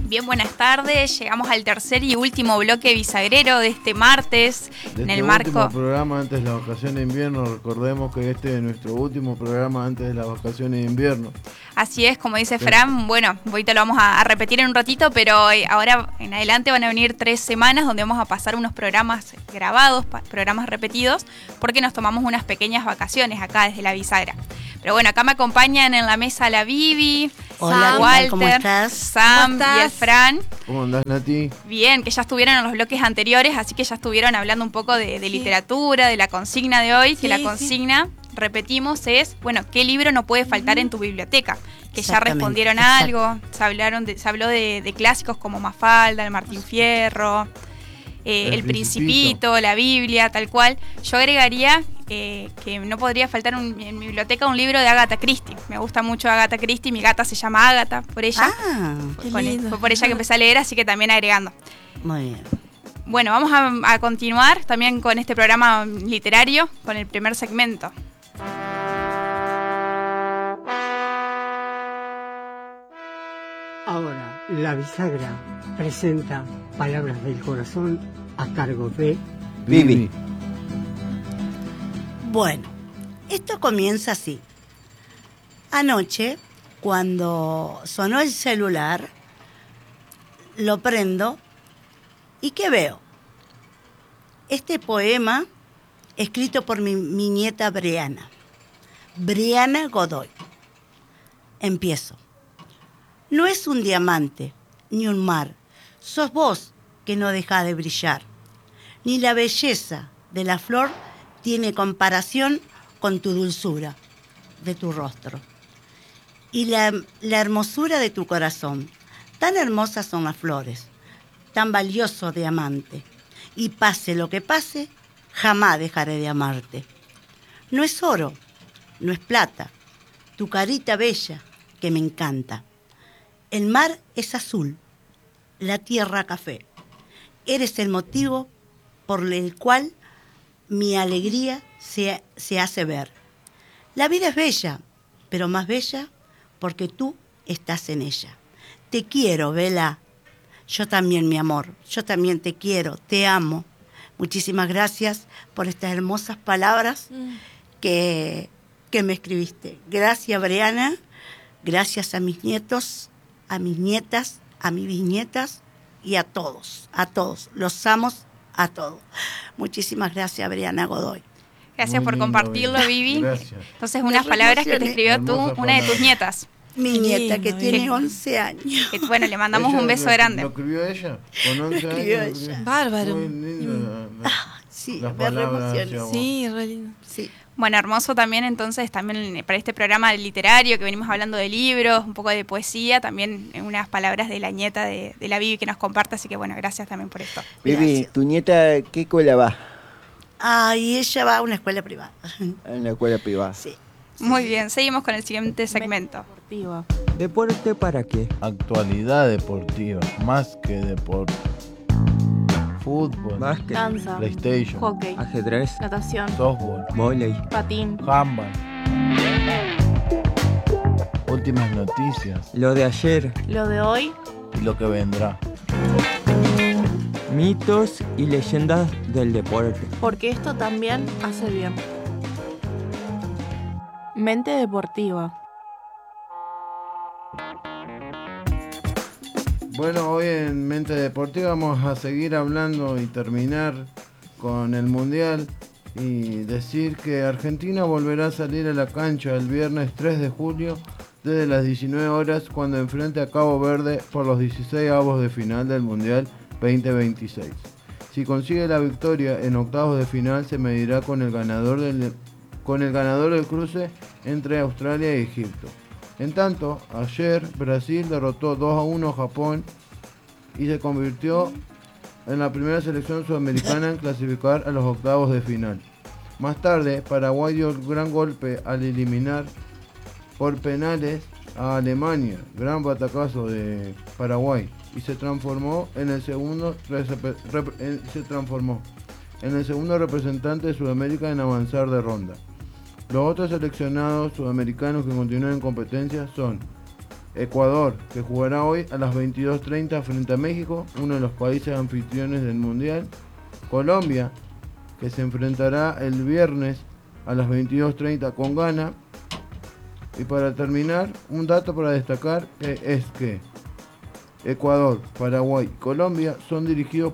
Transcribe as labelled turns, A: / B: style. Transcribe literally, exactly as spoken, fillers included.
A: Bien, buenas tardes. Llegamos al tercer y último bloque bisagrero de este martes.
B: De
A: en
B: este
A: el marco
B: último programa antes de las vacaciones de invierno. Recordemos que este es nuestro último programa antes de las vacaciones de invierno.
A: Así es, como dice Fran, bueno, ahorita lo vamos a, a repetir en un ratito, pero ahora en adelante van a venir tres semanas donde vamos a pasar unos programas grabados, programas repetidos, porque nos tomamos unas pequeñas vacaciones acá desde la bisagra. Pero bueno, acá me acompañan en la mesa la Vivi,
C: Hola,
A: Sam, Walter,
C: ¿cómo estás?
A: Sam
C: ¿Cómo estás?
A: y el Fran.
B: ¿Cómo andás, Nati?
A: Bien, que ya estuvieron en los bloques anteriores, así que ya estuvieron hablando un poco de, de sí. literatura, de la consigna de hoy, sí, que la consigna, sí. repetimos, es, bueno, ¿qué libro no puede faltar uh-huh. en tu biblioteca? Que ya respondieron algo, se, hablaron de, se habló de, de clásicos como Mafalda, el Martín Fierro, eh, El, el Principito. Principito, la Biblia, tal cual. Yo agregaría eh, que no podría faltar un, en mi biblioteca un libro de Agatha Christie. Me gusta mucho Agatha Christie, mi gata se llama Agatha, por ella.
C: Ah,
A: qué lindo. Fue por ella que empecé a leer, así que también agregando.
C: Muy bien.
A: Bueno, vamos a, a continuar también con este programa literario, con el primer segmento.
D: Ahora, la bisagra presenta Palabras del Corazón a cargo de
B: Vivi.
C: Bueno, esto comienza así. Anoche, cuando sonó el celular, lo prendo y ¿qué veo? Este poema escrito por mi, mi nieta Briana, Briana Godoy. Empiezo. No es un diamante, ni un mar, sos vos que no dejás de brillar. Ni la belleza de la flor tiene comparación con tu dulzura de tu rostro. Y la, la hermosura de tu corazón. Tan hermosas son las flores, tan valioso diamante. Y pase lo que pase, jamás dejaré de amarte. No es oro, no es plata, tu carita bella que me encanta. El mar es azul, la tierra café. Eres el motivo por el cual mi alegría se, se hace ver. La vida es bella, pero más bella porque tú estás en ella. Te quiero, Vela. Yo también, mi amor. Yo también te quiero, te amo. Muchísimas gracias por estas hermosas palabras que, que me escribiste. Gracias, Briana. Gracias a mis nietos, a mis nietas, a mis bisnietas y a todos, a todos. Los amo a todos. Muchísimas gracias, Briana Godoy.
A: Gracias Muy por lindo, compartirlo, Vivi.
B: Gracias.
A: Entonces, unas me palabras que te escribió tú, una palabras. de tus nietas.
C: Mi Qué nieta, lindo, que bien. tiene once años.
A: Que, bueno, le mandamos un beso
B: lo,
A: grande.
B: ¿Lo escribió ella? Con once
C: lo escribió
B: años.
C: ella.
E: Bárbaro.
B: Muy lindo.
C: Mm. Ah, sí,
B: Las
C: me re emocioné.
E: Sí, re lindo.
C: Sí.
A: Bueno, hermoso también entonces, también para este programa literario que venimos hablando de libros, un poco de poesía, también unas palabras de la nieta de, de la Vivi que nos comparte, así que bueno, gracias también por esto.
F: Vivi,
C: Gracias.
F: ¿tu nieta qué escuela va?
C: Ah, y ella va a una escuela privada.
F: En la escuela privada.
C: Sí.
A: Muy bien, seguimos con el siguiente segmento.
E: Deportiva.
F: ¿Deporte para qué?
B: Actualidad deportiva, más que deporte. Fútbol,
F: Básquet,
E: Danza,
B: PlayStation,
E: hockey,
F: ajedrez,
E: natación,
B: softball,
F: vóley,
E: patín,
B: handball. Últimas noticias
F: lo de ayer,
E: lo de hoy,
B: y lo que vendrá.
F: mitos y leyendas del deporte.
E: porque esto también hace bien. Mente deportiva.
B: Bueno, hoy en Mente Deportiva vamos a seguir hablando y terminar con el Mundial y decir que Argentina volverá a salir a la cancha el viernes tres de julio desde las diecinueve horas cuando enfrente a Cabo Verde por los dieciseisavos de final del Mundial veinte veintiséis. Si consigue la victoria en octavos de final se medirá con el ganador del, con el ganador del cruce entre Australia y Egipto. En tanto, ayer Brasil derrotó dos a uno a Japón y se convirtió en la primera selección sudamericana en clasificar a los octavos de final. Más tarde, Paraguay dio el gran golpe al eliminar por penales a Alemania, gran batacazo de Paraguay, y se transformó en el segundo se transformó en el segundo representante de Sudamérica en avanzar de ronda. Los otros seleccionados sudamericanos que continúan en competencia son Ecuador, que jugará hoy a las veintidós treinta frente a México, uno de los países anfitriones del Mundial. Colombia, que se enfrentará el viernes a las veintidós treinta con Ghana. Y para terminar, un dato para destacar que es que Ecuador, Paraguay y Colombia son dirigidos